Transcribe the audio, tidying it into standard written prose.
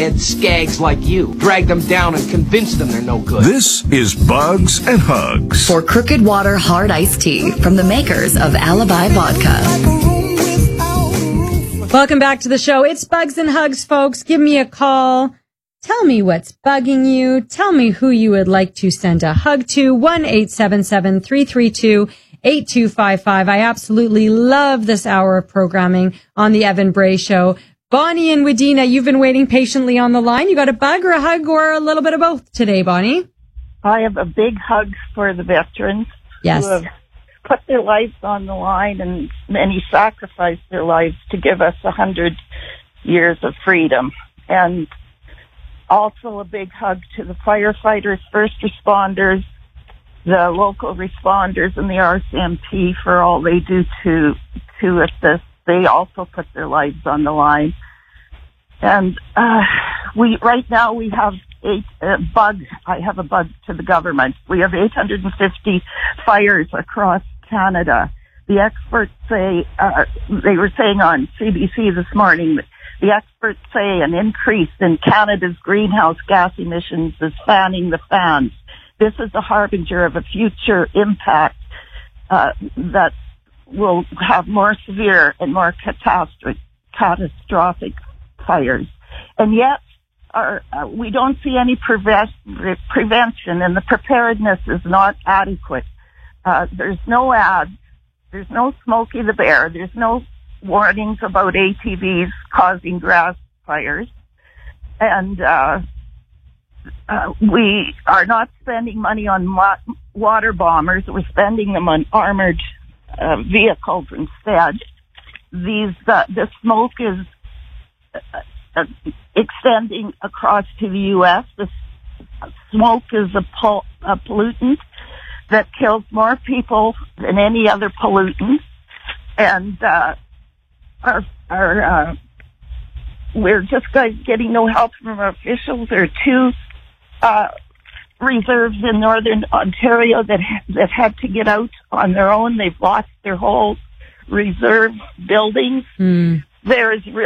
Head skags like you. Drag them down and convince them they're no good. This is Bugs and Hugs. For Crooked Water Hard Iced Tea from the makers of Alibi Vodka. Welcome back to the show. It's Bugs and Hugs, folks. Give me a call. Tell me what's bugging you. Tell me who you would like to send a hug to. 1-877-332-8255. I absolutely love this hour of programming on the Evan Bray Show. Bonnie and Wadena, you've been waiting patiently on the line. You got a bug or a hug or a little bit of both today, Bonnie? I have a big hug for the veterans who have put their lives on the line, and many sacrificed their lives to give us 100 years of freedom. And also a big hug to the firefighters, first responders, the local responders, and the RCMP for all they do to assist. They also put their lives on the line. And right now we have I have a bug to the government. We have 850 fires across Canada. The experts say, they were saying on CBC this morning, the experts say an increase in Canada's greenhouse gas emissions is fanning the fans. This is a harbinger of a future impact that will have more severe and more catastrophic fires. And yet, we don't see any prevention, and the preparedness is not adequate. There's no ads. There's no Smokey the Bear. There's no warnings about ATVs causing grass fires. And we are not spending money on water bombers. We're spending them on armored vehicles instead. The smoke is extending across to the U.S. The smoke is a pollutant that kills more people than any other pollutant, and we're just getting no help from our officials. There are two reserves in northern Ontario that had to get out on their own. They've lost their whole reserve buildings. There is real